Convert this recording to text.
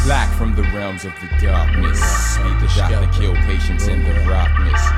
Black from the realms of the darkness. Be the doctor, kill patients in the rockness.